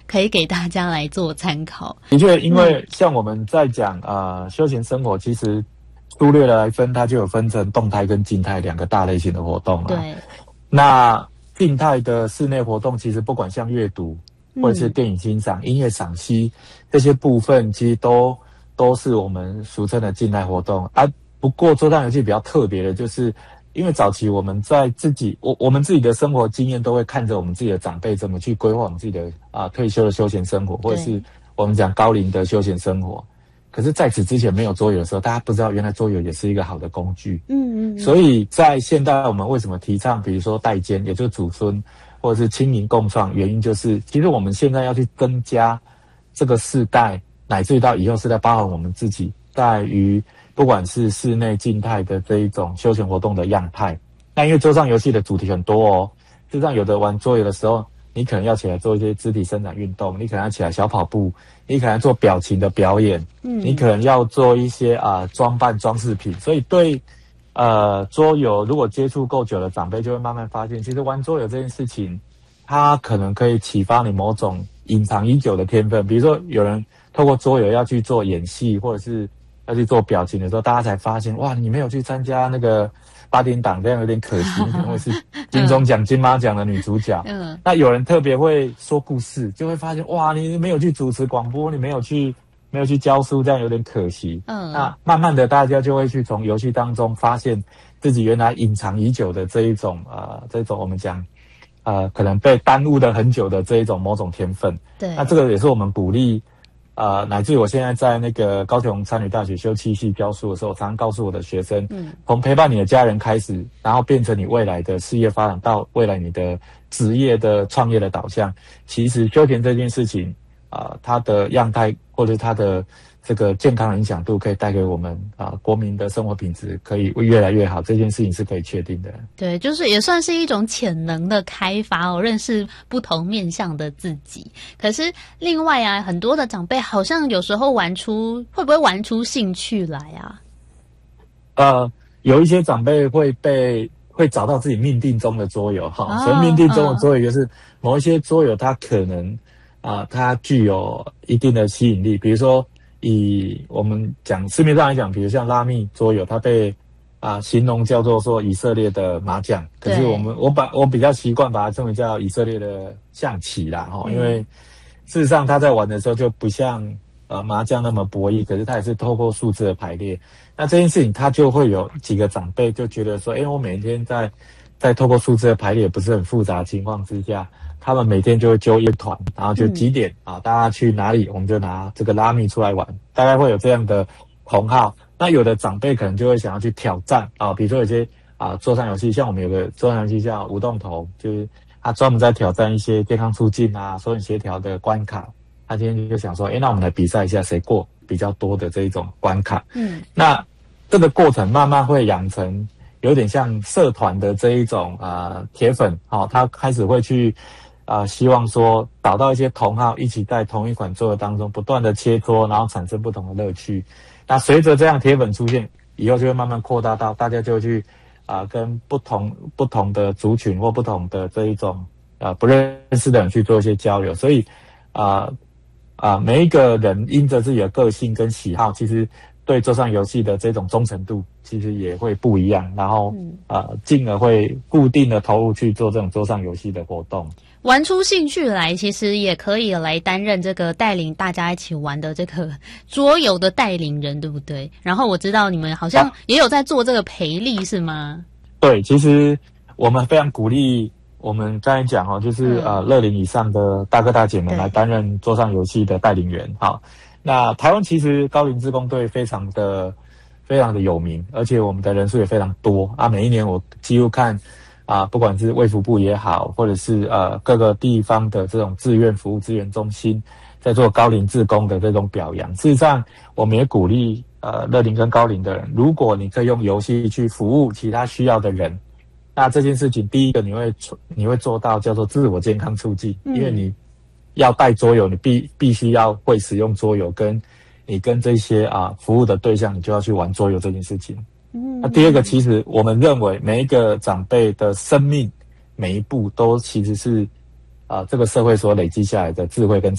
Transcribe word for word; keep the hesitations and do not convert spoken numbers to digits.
可以给大家来做参考。 的确，因为像我们在讲啊、呃、休闲生活，其实粗略的来分，它就有分成动态跟静态两个大类型的活动啊。 对， 那静态的室内活动，其实不管像阅读或者是电影欣赏、嗯、音乐赏析这些部分，其实都都是我们俗称的静态活动啊。不过桌上游戏比较特别的就是，因为早期我们在自己我我们自己的生活经验都会看着我们自己的长辈怎么去规划我们自己的啊、呃、退休的休闲生活，或者是我们讲高龄的休闲生活。可是在此之前没有桌游的时候，大家不知道原来桌游也是一个好的工具。嗯嗯。所以在现代我们为什么提倡比如说代间，也就是祖孙或者是亲邻共创，原因就是其实我们现在要去增加这个世代乃至于到以后世代，包含我们自己在于不管是室内静态的这一种休闲活动的样态。那因为桌上游戏的主题很多哦，就像有的玩桌游的时候，你可能要起来做一些肢体伸展运动，你可能要起来小跑步，你可能要做表情的表演，嗯，你可能要做一些啊、呃、装扮装饰品。所以对呃桌游如果接触够久的长辈就会慢慢发现，其实玩桌游这件事情它可能可以启发你某种隐藏已久的天分。比如说有人透过桌游要去做演戏或者是要去做表情的时候，大家才发现哇，你没有去参加那个八点档，这样有点可惜，你可能会是金钟奖、金马奖的女主角。嗯，那有人特别会说故事，就会发现哇，你没有去主持广播，你没有去没有去教书，这样有点可惜。嗯，那慢慢的大家就会去从游戏当中发现自己原来隐藏已久的这一种呃这种我们讲呃可能被耽误的很久的这一种某种天分。对，那这个也是我们鼓励。呃，乃至于我现在在那个高雄参旅大学修七系教书的时候，我常常告诉我的学生，嗯，从陪伴你的家人开始，然后变成你未来的事业发展，到未来你的职业的创业的导向，其实休闲这件事情，啊、呃，它的样态或者它的这个健康的影响度，可以带给我们啊、呃、国民的生活品质可以越来越好，这件事情是可以确定的。 对，就是也算是一种潜能的开发哦，认识不同面向的自己。可是另外啊，很多的长辈好像有时候玩出会不会玩出兴趣来啊？ 呃，有一些长辈会被会找到自己命定中的桌游哈，所以命定中的桌游就是某一些桌游它可能啊、呃、它具有一定的吸引力，比如说。以我们讲市面上来讲，比如像拉密桌游，它被啊、呃、形容叫做说以色列的麻将，可是我们我把我比较习惯把它称为叫以色列的象棋啦哈、嗯，因为事实上他在玩的时候就不像呃麻将那么博弈，可是他也是透过数字的排列。那这件事情他就会有几个长辈就觉得说，哎，我每天在在透过数字的排列不是很复杂的情况之下。他们每天就会揪一团，然后就几点、嗯、啊，大家去哪里，我们就拿这个拉密出来玩，大概会有这样的同好。那有的长辈可能就会想要去挑战啊，比如说有些啊桌上游戏，像我们有个桌上游戏叫无动头，就是他专门在挑战一些健康促进啊、手眼协调的关卡。他今天就想说，哎，那我们来比赛一下谁过比较多的这一种关卡。嗯，那这个过程慢慢会养成有点像社团的这一种啊铁粉，好、哦，他开始会去。啊、呃，希望说找到一些同好，一起在同一款桌游当中不断的切磋，然后产生不同的乐趣。那随着这样铁粉出现，以后就会慢慢扩大到大家就会去啊、呃，跟不同不同的族群或不同的这一种啊、呃、不认识的人去做一些交流。所以啊啊、呃呃，每一个人因着自己的个性跟喜好，其实对桌上游戏的这种忠诚度其实也会不一样，然后啊、呃，进而会固定的投入去做这种桌上游戏的活动。 玩出兴趣来，其实也可以来担任这个带领大家一起玩的这个桌游的带领人，对不对？然后我知道你们好像也有在做这个培力，是吗？ 对，其实我们非常鼓励我们刚才讲哦，就是呃乐龄以上的大哥大姐们来担任桌上游戏的带领员。好，那台湾其实高龄志工队非常的非常的有名，而且我们的人数也非常多啊。每一年我几乎看。啊，不管是卫福部也好，或者是呃各个地方的这种志愿服务资源中心，在做高龄志工的这种表扬。事实上，我们也鼓励呃乐龄跟高龄的人，如果你可以用游戏去服务其他需要的人，那这件事情第一个你会你会做到叫做自我健康促进，嗯、因为你要带桌游，你必必须要会使用桌游，跟你跟这些啊服务的对象，你就要去玩桌游这件事情。那第二个，其实我们认为每一个长辈的生命每一步都其实是啊、呃、这个社会所累积下来的智慧跟